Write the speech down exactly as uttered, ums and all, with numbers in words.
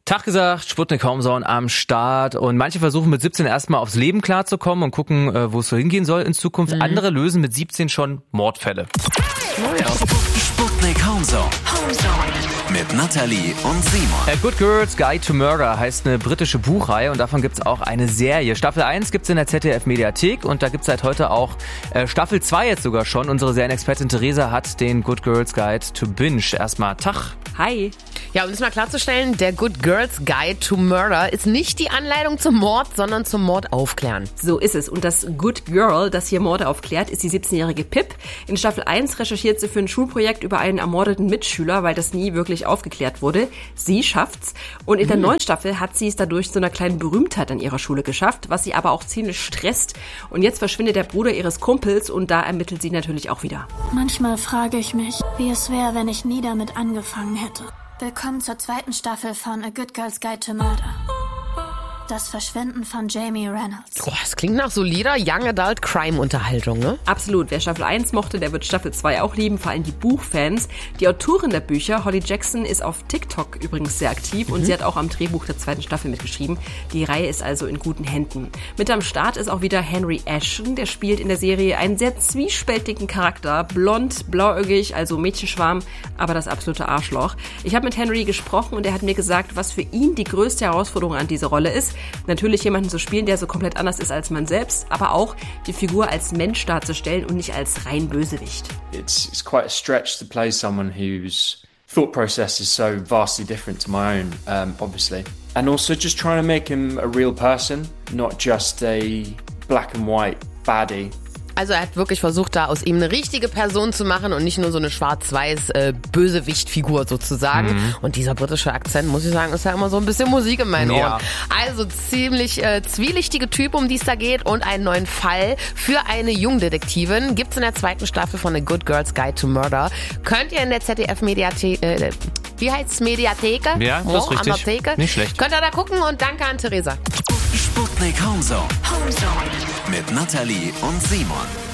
Tag gesagt, Sputnik Homezone am Start und manche versuchen mit siebzehn erstmal aufs Leben klarzukommen und gucken, wo es so hingehen soll in Zukunft. Mhm. Andere lösen mit siebzehn schon Mordfälle. Oh ja. Sputnik Homezone. Mit Nathalie und Simon. A Good Girl's Guide to Murder heißt eine britische Buchreihe und davon gibt's auch eine Serie. Staffel eins gibt's in der Z D F-Mediathek und da gibt's seit heute auch äh, Staffel zwei jetzt sogar schon. Unsere Serienexpertin Theresa hat den Good Girl's Guide to Binge. Erstmal Tag. Hi. Ja, um das mal klarzustellen, der Good Girl's Guide to Murder ist nicht die Anleitung zum Mord, sondern zum Mord aufklären. So ist es. Und das Good Girl, das hier Morde aufklärt, ist die siebzehnjährige Pip. In Staffel eins recherchiert sie für ein Schulprojekt über einen ermordeten Mitschüler, weil das nie wirklich aufgeklärt wurde. Sie schafft's. Und in der mhm. neuen Staffel hat sie es dadurch zu einer kleinen Berühmtheit an ihrer Schule geschafft, was sie aber auch ziemlich stresst. Und jetzt verschwindet der Bruder ihres Kumpels und da ermittelt sie natürlich auch wieder. Manchmal frage ich mich, wie es wäre, wenn ich nie damit angefangen hätte. Willkommen zur zweiten Staffel von A Good Girl's Guide to Murder. Das Verschwinden von Jamie Reynolds. Boah, das klingt nach solider Young Adult Crime-Unterhaltung, ne? Absolut. Wer Staffel eins mochte, der wird Staffel zwei auch lieben, vor allem die Buchfans. Die Autorin der Bücher, Holly Jackson, ist auf TikTok übrigens sehr aktiv mhm. und sie hat auch am Drehbuch der zweiten Staffel mitgeschrieben. Die Reihe ist also in guten Händen. Mit am Start ist auch wieder Henry Ashton, der spielt in der Serie einen sehr zwiespältigen Charakter. Blond, blauäugig, also Mädchenschwarm, aber das absolute Arschloch. Ich habe mit Henry gesprochen und er hat mir gesagt, was für ihn die größte Herausforderung an dieser Rolle ist. Natürlich jemanden zu spielen, der so komplett anders ist als man selbst, aber auch die Figur als Mensch darzustellen und nicht als rein Bösewicht. It's, it's quite a stretch to play someone whose thought process is so vastly different to my own, um, obviously. And also just trying to make him a real person, not just a black and white baddie. Also er hat wirklich versucht, da aus ihm eine richtige Person zu machen und nicht nur so eine schwarz-weiß äh, Bösewicht-Figur sozusagen. Mhm. Und dieser britische Akzent, muss ich sagen, ist ja immer so ein bisschen Musik in meinen ja. Ohren. Also ziemlich äh, zwielichtige Typ, um die es da geht und einen neuen Fall für eine Jungdetektivin gibt's in der zweiten Staffel von A Good Girl's Guide to Murder. Könnt ihr in der Z D F-Mediathek, äh, wie heißt's, Mediatheke? Ja, das ist oh, richtig. Theke. Nicht schlecht. Könnt ihr da gucken und danke an Theresa. Sputnik Homezone. Homezone. Mit Nathalie und Simon.